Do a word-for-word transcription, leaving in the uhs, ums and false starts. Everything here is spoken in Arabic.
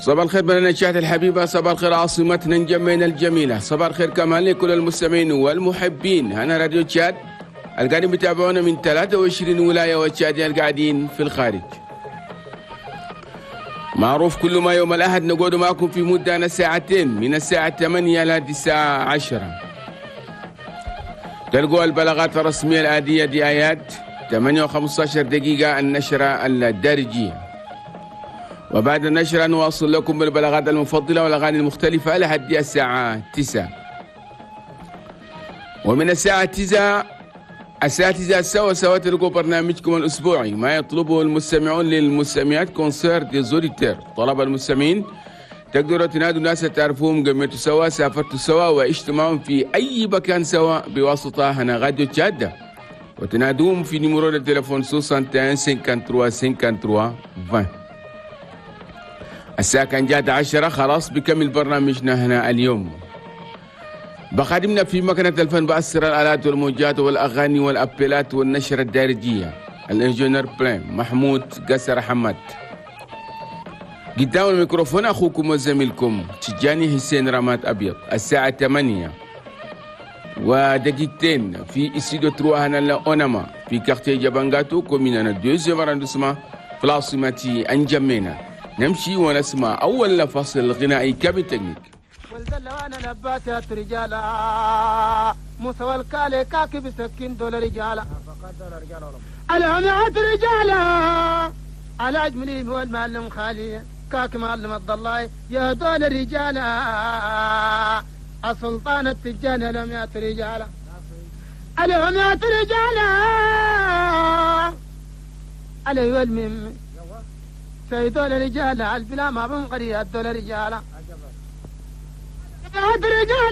صباح الخير بلدنا الشاهد الحبيبة، صباح الخير عاصمتنا نجمينا الجميلة، صباح الخير كمان لكل المستمعين والمحبين. أنا راديو تشاد القاعدين بيتابعونا من ثلاثة وعشرين ولاية والتشادين القاعدين في الخارج. معروف كل ما يوم الأحد نقعد معكم في مدة ساعتين من الساعة ثمانية لحد الساعة عشرة. تلقوا البلاغات الرسمية الآتية دي آيات ثمانية وخمسة عشر دقيقة النشرة الدارجية، وبعد النشرة نواصل لكم بالبلاغات المفضلة والأغاني المختلفة لحد الساعة تسعة. ومن الساعة تسعة الساعة تسعة سوا سوا تلقوا برنامجكم الأسبوعي ما يطلبه المستمعون للمستمعات كونسير دي زوريتير. طلب المستمعين تقدروا تنادوا ناس تعرفوهم، قمتوا سوا، سافرتوا سوا، واجتمعوا في أي مكان سوا بواسطة هنا راديو تشاد، وتنادوهم في نيمورو التليفون واحد وستين خمسة وثلاثين خمسة وثلاثين عشرين. الساعة كان جات عشرة، خلاص بكمل برنامجنا هنا اليوم. بخادمنا في مكنة الفن بأسر الآلات والموجات والأغاني والأبيلات والنشرة الدارجية الإنجنير بلين محمود قصر حمد. قدام الميكروفون أخوكم وزميلكم تجاني حسين رمات أبيض. الساعة ثمانية ودقيقتين في استوديو تروا هنا لأونما في كارتيه جابانغاتو كومينانا دوزيام اراندوسما في العاصمة أنجمينا. نمشي ونسمع أول فصل غنائي كابي تكنيك. والدلوانا نباتات رجالا موسى الكالي كاكي بسكين دول رجالا الهمات رجالا على أجملي هو المعلم خالي كاكي معلم الضلاي يا دول رجالا السلطان التجان الهمات رجالا الهمات رجالا علي والمم سيدول رجالا البلا ما بنقري الدول رجالا الرجال